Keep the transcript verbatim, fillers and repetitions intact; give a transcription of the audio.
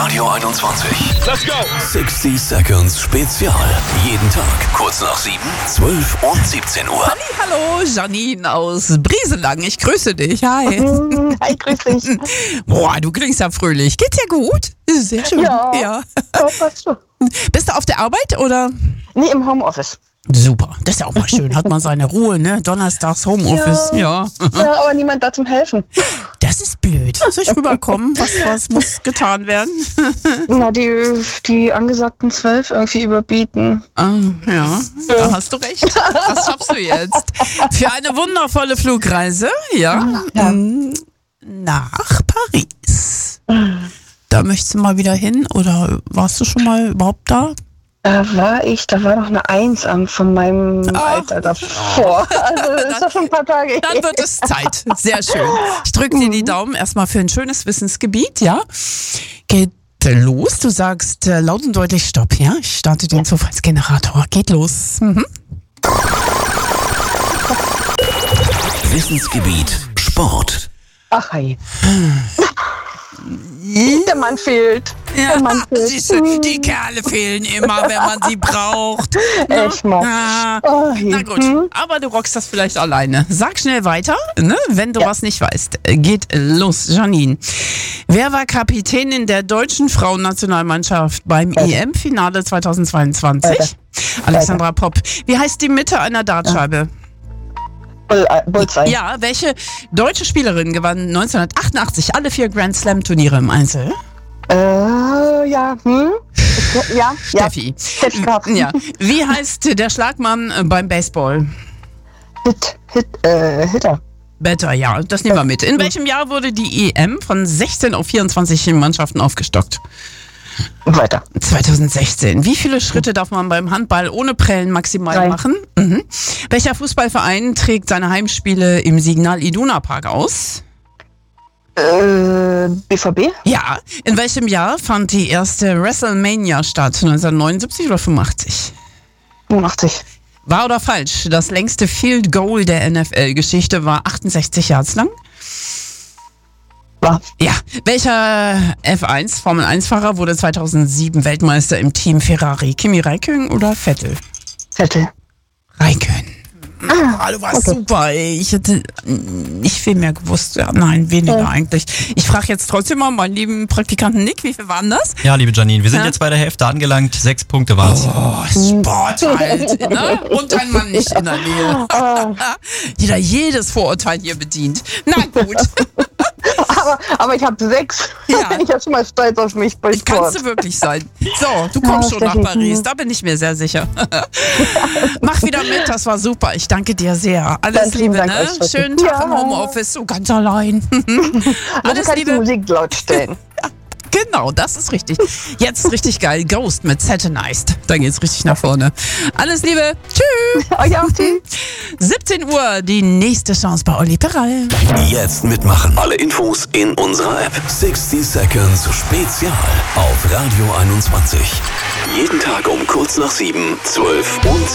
Radio einundzwanzig. Let's go! sechzig Seconds Spezial. Jeden Tag kurz nach sieben, zwölf und siebzehn Uhr. Hallo, Janine aus Brieselang. Ich grüße dich. Hi. Hi, grüß dich. Boah, du klingst ja fröhlich. Geht's dir gut? Sehr schön. Ja. ja. Ja, passt schon. Bist du auf der Arbeit oder? Nee, im Homeoffice. Super. Das ist ja auch mal schön. Hat man seine Ruhe, ne? Donnerstags Homeoffice. Ja. Ja, aber niemand da zum Helfen. Das ist blöd. Soll ich rüberkommen? Was, was muss getan werden? Na, die, die angesagten zwölf irgendwie überbieten. Ah, ja, da hast du recht. Das schaffst du jetzt. Für eine wundervolle Flugreise, ja, Ja. ähm, nach Paris. Da möchtest du mal wieder hin oder warst du schon mal überhaupt da? Da war ich, da war noch eine Eins an von meinem Ah. Alter davor. Also das ist doch schon ein paar Tage her. Dann wird es Zeit. Sehr schön. Ich drücke dir die Daumen erstmal für ein schönes Wissensgebiet, ja? Geht los. Du sagst äh, laut und deutlich Stopp, ja? Ich starte den Zufallsgenerator. Geht los. Mhm. Wissensgebiet Sport. Ach, hey. Der Mann fehlt. Ja, Der Mann fehlt. siehst du, die Kerle fehlen immer, wenn man sie braucht. Echt mal. Ah, Oh, hey. na gut, aber du rockst das vielleicht alleine. Sag schnell weiter, ne, wenn du Ja. was nicht weißt. Geht los, Janine. Wer war Kapitänin der deutschen Frauennationalmannschaft beim E M-Finale zweitausendzweiundzwanzig? Weiter. Alexandra Popp. Wie heißt die Mitte einer Dartscheibe? Bull, äh, Bullseye. Ja, welche deutsche Spielerin gewann neunzehnhundertachtundachtzig alle vier Grand Slam-Turniere im Einzel? Äh, ja, hm? Ja, ja. Steffi. Steffi Graf. Ja. Wie heißt der Schlagmann äh, beim Baseball? Hit, Hit, äh, Hitter. Better, ja, das nehmen wir mit. In welchem Jahr wurde die E M von sechzehn auf vierundzwanzig Mannschaften aufgestockt? Weiter. zweitausendsechzehn. Wie viele Schritte darf man beim Handball ohne Prellen maximal Drei. machen? Mhm. Welcher Fußballverein trägt seine Heimspiele im Signal Iduna Park aus? Äh, B V B? Ja. In welchem Jahr fand die erste WrestleMania statt? neunzehnhundertneunundsiebzig oder fünfundachtzig? fünfundachtzig. Wahr oder falsch? Das längste Field Goal der N F L-Geschichte war achtundsechzig Yards lang. War. Ja, welcher F eins Formel eins Fahrer wurde zweitausendsieben Weltmeister im Team Ferrari? Kimi Räikkönen oder Vettel? Vettel. Räikkönen. Ah, du warst okay. super, ey. Ich hätte nicht viel mehr gewusst. Ja, nein, weniger Ja. eigentlich. Ich frage jetzt trotzdem mal meinen lieben Praktikanten Nick, wie viel waren das? Ja, liebe Janine, wir sind Ja? jetzt bei der Hälfte angelangt. Sechs Punkte waren es. Oh, Sport halt, ne? Und ein Mann nicht in der Nähe. Jeder jedes Vorurteil hier bedient. Na gut. Aber, aber ich habe sechs. Ja. Ich habe schon mal stolz auf mich bei Sport. Kannst du wirklich sein. So, du kommst Ja, schon nach Steffi. Paris, da bin ich mir sehr sicher. Mach wieder mit, das war super. Ich danke dir sehr. Alles Ganz lieben Liebe, Dank ne? euch, Steffi. Schönen Tag Ja. im Homeoffice, so ganz allein. Also Alles kann ich die Liebe. Musik laut stellen. Genau, das ist richtig. Jetzt richtig geil. Ghost mit Satanized. Da geht's richtig nach vorne. Alles Liebe. Tschüss. Euch auch, tschüss. siebzehn Uhr, die nächste Chance bei Olli Peral. Jetzt mitmachen. Alle Infos in unserer App. sechzig Seconds Spezial auf Radio einundzwanzig. Jeden Tag um kurz nach sieben, zwölf und sieben.